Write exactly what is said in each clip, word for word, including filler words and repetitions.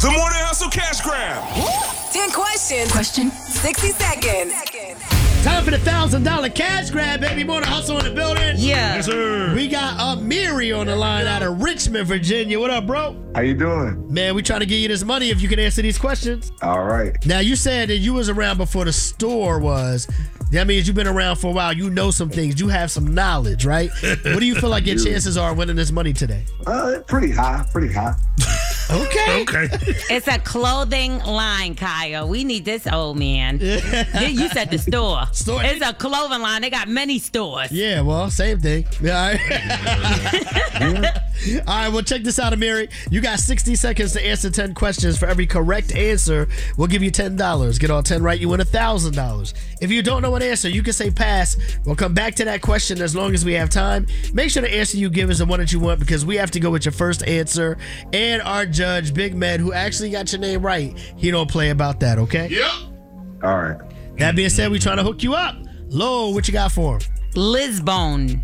The Morning Hustle Cash Grab. ten questions. Question. sixty seconds. Time for the one thousand dollars cash grab, baby. Morning Hustle in the building. Yeah. Yes, sir. We got Amiri on the line out of Richmond, Virginia. What up, bro? How you doing? Man, we trying to get you this money if you can answer these questions. All right. Now, you said that you was around before the store was. That means you've been around for a while. You know some things. You have some knowledge, right? What do you feel like your chances are winning this money today? Uh, pretty high, pretty high. Okay. Okay. It's a clothing line, Kyle. We need this old man. You you said the store. Store. It's a clothing line. They got many stores. Yeah, well, same thing. Yeah, all right. All right, well, check this out, Amiri. You got sixty seconds to answer ten questions. For every correct answer, we'll give you ten dollars. Get all ten right, you win one thousand dollars. If you don't know an answer, you can say pass. We'll come back to that question as long as we have time. Make sure the answer you give is the one that you want because we have to go with your first answer. And our judge, Big Med, who actually got your name right, he don't play about that, okay? Yep. All right. That being said, we trying to hook you up. Lo, what you got for him? Lisbon.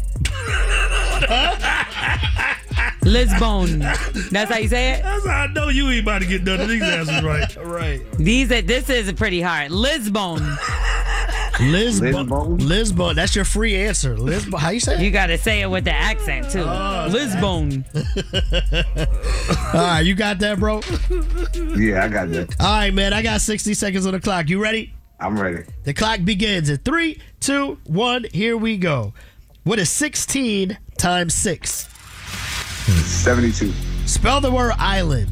Lisbon. That's how you say it? That's how I know you ain't about to get none of these answers right. Right. These are, this is pretty hard. Lisbon. Lisbon. Lisbon? Lisbon. That's your free answer. Lisbon. How you say it? You got to say it with the accent, too. Lisbon. All right, you got that, bro? Yeah, I got that. All right, man. I got sixty seconds on the clock. You ready? I'm ready. The clock begins in three, two, one. Here we go. What is sixteen times six? seventy-two. Spell the word island.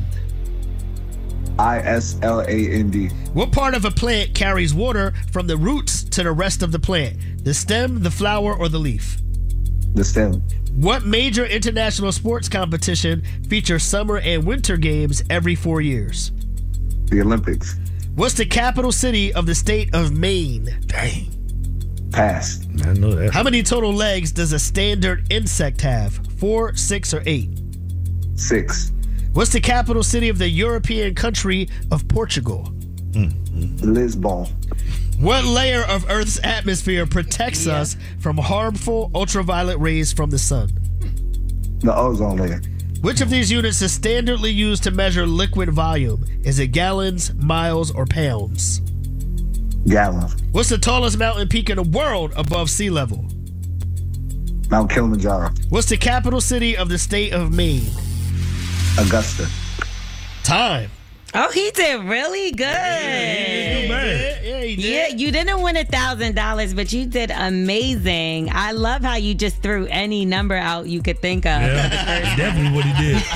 I S L A N D. What part of a plant carries water from the roots to the rest of the plant? The stem, the flower, or the leaf? The stem. What major international sports competition features summer and winter games every four years? The Olympics. What's the capital city of the state of Maine? Dang. Pass. I know that. How many total legs does a standard insect have? Four, six, or eight? Six. What's the capital city of the European country of Portugal? Lisbon. What layer of Earth's atmosphere protects Yeah. us from harmful ultraviolet rays from the sun? The ozone layer. Which of these units is standardly used to measure liquid volume? Is it gallons, miles, or pounds? Gallon. What's the tallest mountain peak in the world above sea level? Mount Kilimanjaro. What's the capital city of the state of Maine? Augusta. Time. Oh, he did really good. Too bad. Yeah, he Yeah, you didn't win a thousand dollars, but you did amazing. I love how you just threw any number out you could think of. Yeah, definitely what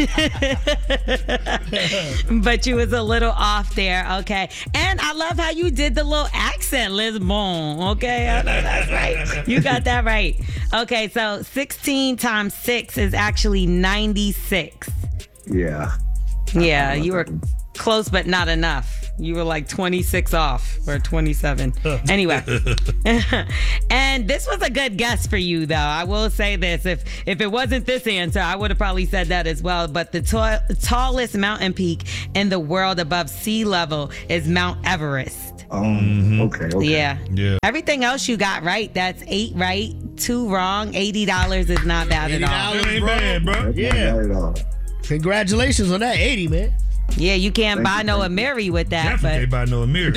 he did. But you was a little off there, okay. And I love how you did the little accent, Lisbon, okay. I know that's right. You got that right. Okay, so sixteen times six is actually ninety-six. Yeah. Yeah, you were close, but not enough. You were like twenty-six off or twenty-seven. Anyway. And this was a good guess for you, though. I will say this. If if it wasn't this answer, I would have probably said that as well. But the ta- tallest mountain peak in the world above sea level is Mount Everest. Um, okay, okay. Yeah. Yeah. Everything else you got right. That's eight right, two wrong. eighty dollars is not bad at all. That ain't bad, bro. That's Yeah. not bad at all. Congratulations on that eighty, man. Yeah, you can't Thank buy you, no thank you. Amiri with that. Definitely But can't buy no mirror.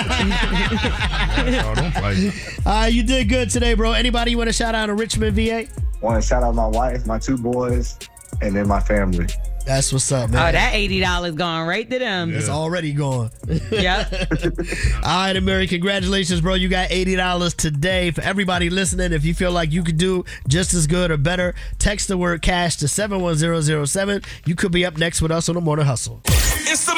Oh, don't play. Uh, you did good today, bro. Anybody you want to shout out in Richmond, V A? Want to shout out my wife, my two boys, and then my family. That's what's up, man. oh, that eighty dollars going right to them. It's already gone. Yep. All right, Amiri, congratulations, bro. You got eighty dollars today. For everybody listening, if you feel like you could do just as good or better, text the word cash to seven one zero zero seven. You could be up next with us on the Morning Hustle. It's the